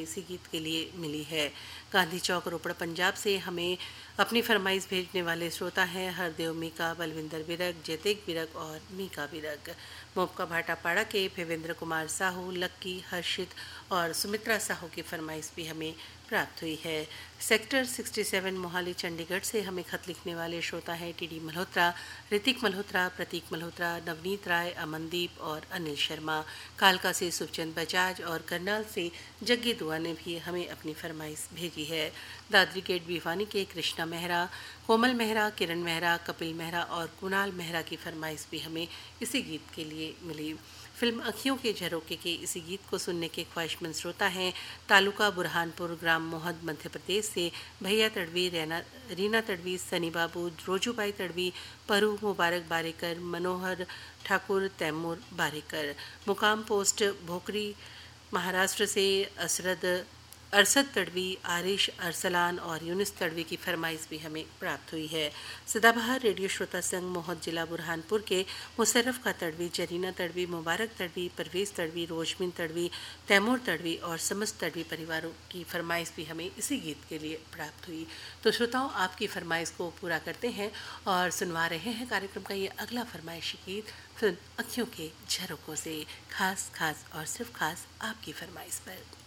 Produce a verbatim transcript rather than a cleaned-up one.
इसी गीत के लिए मिली है। गांधी चौक रोपड़ पंजाब से हमें अपनी फरमाइश भेजने वाले श्रोता हैं हरदेव मीका, बलविंदर विरक, जैतेक विरक और मीका विरक। मोपका भाटापाड़ा के फेवेंद्र कुमार साहू, लक्की, हर्षित और सुमित्रा साहू की फरमाइश भी हमें प्राप्त हुई है। सेक्टर सड़सठ मोहाली चंडीगढ़ से हमें खत लिखने वाले श्रोता हैं टीडी मल्होत्रा, ऋतिक मल्होत्रा, प्रतीक मल्होत्रा, नवनीत राय, अमनदीप और अनिल शर्मा। कालका से सुखचंद बजाज और करनाल से जग्गी दुआ ने भी हमें अपनी फरमाइश भेजी है। दादरी गेट भिवानी के कृष्णा मेहरा, कोमल मेहरा, किरण मेहरा, कपिल मेहरा और कुणाल मेहरा की फरमाइश भी हमें इसी गीत के लिए मिली। फिल्म अखियों के झरोके के इसी गीत को सुनने के ख्वाहिशमंद श्रोता हैं तालुका बुरहानपुर, ग्राम मोहद, मध्य प्रदेश से भैया तड़वी, रैना रीना तड़वी, सनी बाबू, रोजूबाई तड़वी, परू मुबारक बारेकर, मनोहर ठाकुर, तैमूर बारेकर। मुकाम पोस्ट भोकरी महाराष्ट्र से असरद अरसद तड़वी, आरिश अरसलान और यूनिस तड़वी की फरमाइश भी हमें प्राप्त हुई है। सदाबहार रेडियो श्रोता संघ मोहद जिला बुरहानपुर के मुशर्रफ का तड़वी, जरीना तड़वी, मुबारक तड़वी, परवेज तड़वी, रोशमिन तड़वी, तैमूर तड़वी और समस्त तड़वी परिवारों की फरमाइश भी हमें इसी गीत के लिए प्राप्त हुई। तो श्रोताओं, आपकी फरमाइश को पूरा करते हैं और सुनवा रहे हैं कार्यक्रम का ये अगला फरमाइशी गीत फिल्म अखियों के झरोकों से, खास खास और सिर्फ खास आपकी फरमाइश पर।